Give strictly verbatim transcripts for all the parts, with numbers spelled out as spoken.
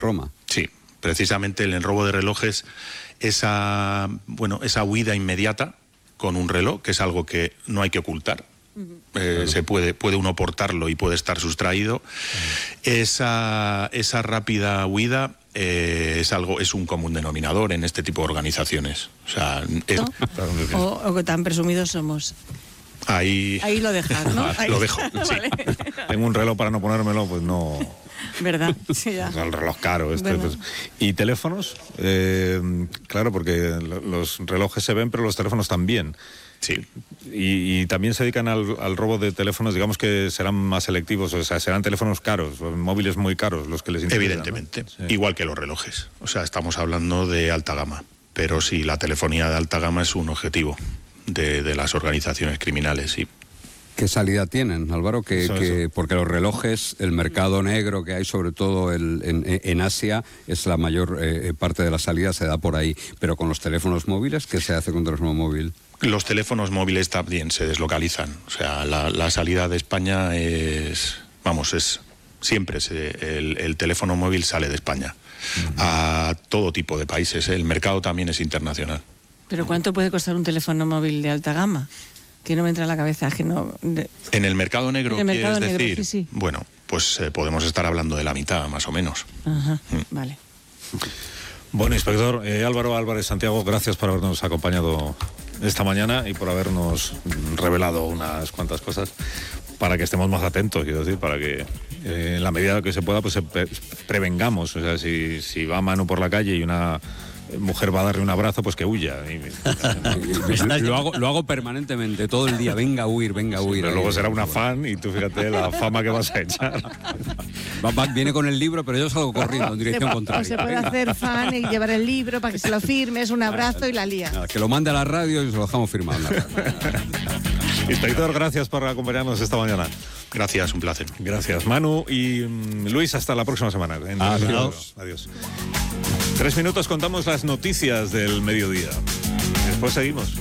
Roma. Sí, precisamente el robo de relojes, esa, bueno, esa huida inmediata con un reloj, que es algo que no hay que ocultar. Uh-huh. Eh, claro. Se puede, puede uno portarlo y puede estar sustraído. Uh-huh. Esa, esa rápida huida eh, es algo, es un común denominador en este tipo de organizaciones. O sea, es, ¿no? o, o que tan presumidos somos. Ahí, ahí lo dejas, ¿no? Ahí. Lo dejo. Sí. Vale. Tengo un reloj para no ponérmelo, pues no. ¿Verdad? Sí, ya. O sea, el reloj caro. Este, pues. ¿Y teléfonos? Eh, claro, porque los relojes se ven, pero los teléfonos también. Sí. Y, y también se dedican al, al robo de teléfonos, digamos que serán más selectivos, o sea, serán teléfonos caros, móviles muy caros los que les interesan. Evidentemente, ¿no? Sí. Igual que los relojes. O sea, estamos hablando de alta gama. Pero sí, la telefonía de alta gama es un objetivo de, de las organizaciones criminales, sí. ¿Qué salida tienen, Álvaro? Que, eso, que, eso. Porque los relojes, el mercado negro que hay, sobre todo el, en, en Asia, es la mayor eh, parte de la salida, se da por ahí. Pero con los teléfonos móviles, ¿qué se hace con el teléfono móvil? Los teléfonos móviles también se deslocalizan. O sea, la, la salida de España es, vamos, es siempre se, el, el teléfono móvil sale de España. Uh-huh. A todo tipo de países. El mercado también es internacional. ¿Pero cuánto puede costar un teléfono móvil de alta gama? Que no me entra en la cabeza, que no... De... En el mercado negro, el mercado ¿quieres negro, decir? Sí, sí. Bueno, pues eh, podemos estar hablando de la mitad, más o menos. Ajá, mm. Vale. Bueno, inspector eh, Álvaro Álvarez Santiago, gracias por habernos acompañado esta mañana y por habernos revelado unas cuantas cosas para que estemos más atentos, quiero decir, para que eh, en la medida que se pueda, pues pre prevengamos. O sea, si, si va Manu por la calle y una mujer va a darle un abrazo, pues que huya. lo, hago, lo hago permanentemente, todo el día. Venga a huir, venga a huir. Sí, pero luego será una fan y tú fíjate la fama que vas a echar. Va, va, viene con el libro, pero yo salgo corriendo en dirección se, contraria. O se puede hacer fan y llevar el libro para que se lo firmes, un abrazo y la lía. Nada, que lo mande a la radio y se lo dejamos firmado en la radio. Inspector, gracias por acompañarnos esta mañana. Gracias, un placer. Gracias, Manu y um, Luis, hasta la próxima semana. En Adiós. Adiós. Tres minutos, contamos las noticias del mediodía. Después seguimos.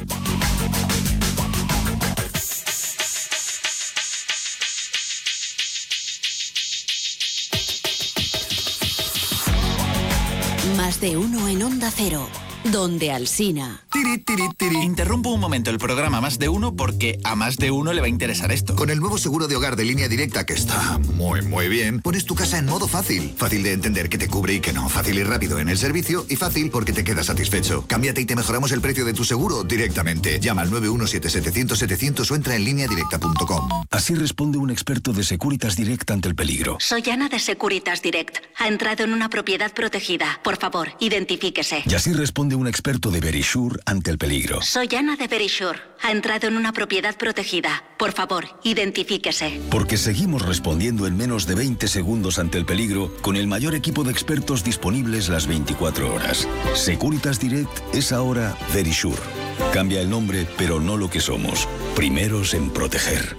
Más de uno en Onda Cero. Donde Alsina. Tiri, tiri, tiri. Interrumpo un momento el programa Más de Uno porque a más de uno le va a interesar esto. Con el nuevo seguro de hogar de Línea Directa, que está muy, muy bien, pones tu casa en modo fácil. Fácil de entender que te cubre y que no. Fácil y rápido en el servicio y fácil porque te quedas satisfecho. Cámbiate y te mejoramos el precio de tu seguro directamente. Llama al nueve uno siete setecientos setecientos o entra en línea directa punto com. Así responde un experto de Securitas Direct ante el peligro. Soy Ana de Securitas Direct. Ha entrado en una propiedad protegida. Por favor, identifíquese. Y así responde un experto de Verisure ante el peligro. Soy Ana de Verisure. Ha entrado en una propiedad protegida. Por favor, identifíquese. Porque seguimos respondiendo en menos de veinte segundos ante el peligro con el mayor equipo de expertos disponibles las veinticuatro horas. Securitas Direct es ahora Verisure. Cambia el nombre, pero no lo que somos. Primeros en proteger.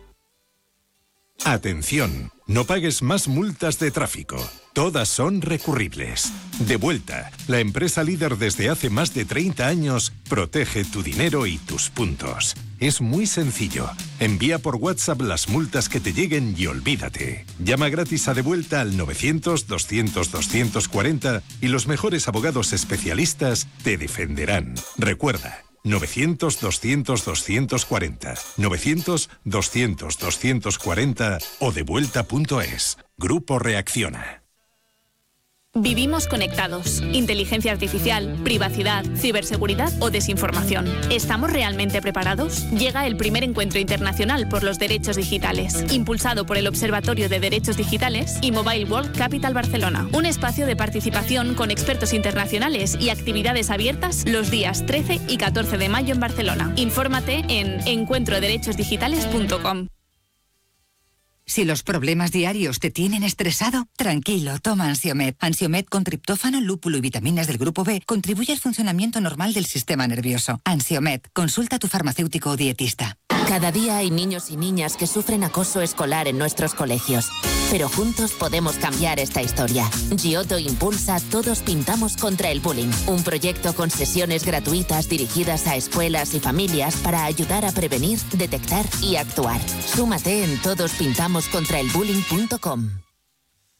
Atención, no pagues más multas de tráfico. Todas son recurribles. Devuelta, la empresa líder desde hace más de treinta años, protege tu dinero y tus puntos. Es muy sencillo. Envía por WhatsApp las multas que te lleguen y olvídate. Llama gratis a Devuelta al novecientos, doscientos, doscientos cuarenta y los mejores abogados especialistas te defenderán. Recuerda, novecientos, doscientos, doscientos cuarenta, novecientos, doscientos, doscientos cuarenta o devuelta punto es. Grupo Reacciona. Vivimos conectados. Inteligencia artificial, privacidad, ciberseguridad o desinformación. ¿Estamos realmente preparados? Llega el primer encuentro internacional por los derechos digitales, impulsado por el Observatorio de Derechos Digitales y Mobile World Capital Barcelona. Un espacio de participación con expertos internacionales y actividades abiertas los días trece y catorce de mayo en Barcelona. Infórmate en encuentro derechos digitales punto com. Si los problemas diarios te tienen estresado, tranquilo, toma Ansiomed. Ansiomed con triptófano, lúpulo y vitaminas del grupo B contribuye al funcionamiento normal del sistema nervioso. Ansiomed, consulta a tu farmacéutico o dietista. Cada día hay niños y niñas que sufren acoso escolar en nuestros colegios. Pero juntos podemos cambiar esta historia. Giotto impulsa Todos Pintamos contra el Bullying, un proyecto con sesiones gratuitas dirigidas a escuelas y familias para ayudar a prevenir, detectar y actuar. Súmate en todos pintamos contra el bullying punto com.